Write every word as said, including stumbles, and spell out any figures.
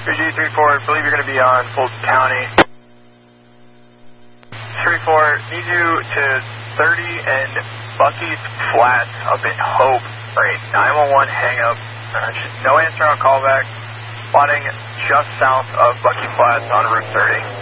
three G three four, I believe you're going to be on Fulton County. three four, need you to thirty and Bucky's Flats up in Hope for a nine one one hang up. Uh, just no answer on callback. Spotting just south of Bucky Flats on Route thirty.